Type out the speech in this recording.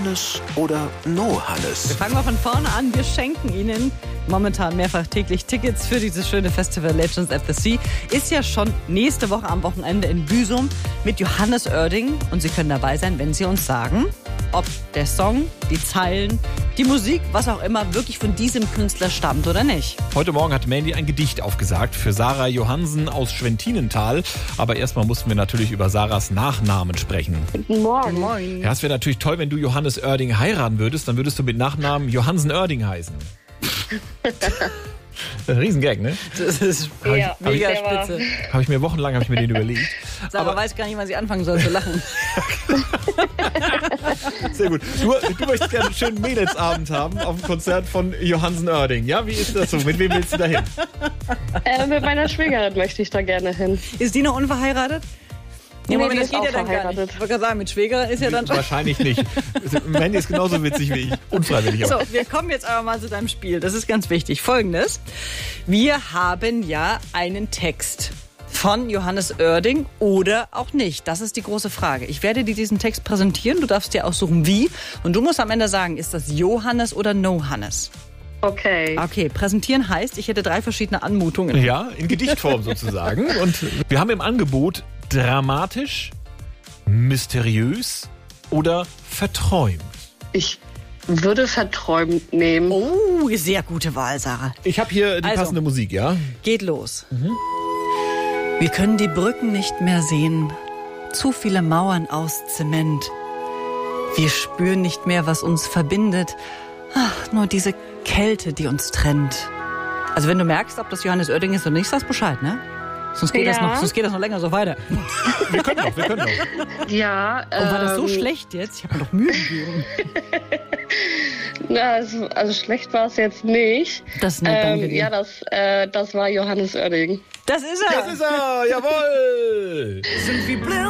Johannes oder No Hannes? Wir fangen mal von vorne an. Wir schenken Ihnen momentan mehrfach täglich Tickets für dieses schöne Festival Legends at the Sea. Ist ja schon nächste Woche am Wochenende in Büsum mit Johannes Oerding. Und Sie können dabei sein, wenn Sie uns sagen, ob der Song, die Zeilen, die Musik, was auch immer, wirklich von diesem Künstler stammt oder nicht. Heute Morgen hat Mandy ein Gedicht aufgesagt für Sarah Johansen aus Schwentinental. Aber erstmal mussten wir natürlich über Sarahs Nachnamen sprechen. Guten Morgen. Moin. Ja, es wäre natürlich toll, wenn du Johannes Oerding heiraten würdest. Dann würdest du mit Nachnamen Johansen Oerding heißen. Ein Riesengag, ne? Das ist Ja, mega der war- spitze. Habe ich mir wochenlang den überlegt. Sarah weiß gar nicht, wann sie anfangen soll zu lachen. Sehr gut. Du möchtest gerne einen schönen Mädelsabend haben auf dem Konzert von Johansen Oerding. Ja, wie ist das so? Mit wem willst du da hin? Mit meiner Schwägerin möchte ich da gerne hin. Ist die noch unverheiratet? Nee, Moment, die das ist geht auch ja dann gar nicht. verheiratet. Ich wollte gerade sagen, mit Schwägerin ist ja dann schon... Wahrscheinlich nicht. Mandy ist genauso witzig wie ich. Unfreiwillig So, auch. wir kommen jetzt aber mal zu deinem Spiel. Das ist ganz wichtig. Folgendes. Wir haben ja einen Text von Johannes Oerding oder auch nicht. Das ist die große Frage. Ich werde dir diesen Text präsentieren. Du darfst dir aussuchen, wie. Und du musst am Ende sagen, ist das Johannes oder No Hannes? Okay. Okay, präsentieren heißt, ich hätte 3 verschiedene Anmutungen. Ja, in Gedichtform sozusagen. Und wir haben im Angebot dramatisch, mysteriös oder verträumt. Ich würde verträumt nehmen. Oh, sehr gute Wahl, Sarah. Ich habe hier die Also. passende Musik, ja? Geht los. Wir können die Brücken nicht mehr sehen. Zu viele Mauern aus Zement. Wir spüren nicht mehr, was uns verbindet. Ach, nur diese Kälte, die uns trennt. Also wenn du merkst, ob das Johannes Oerding ist oder nicht, sagst Bescheid, ne? Sonst geht, Ja. sonst geht das noch länger so weiter. Wir können noch. Ja. Und war das so schlecht jetzt? Ich habe mir doch Mühe gegeben. Na, also schlecht war es jetzt nicht. Das ist nett, danke dir. Ja, das war Johannes Oerding. Das ist er. Das ist er, jawohl! Sind wie blind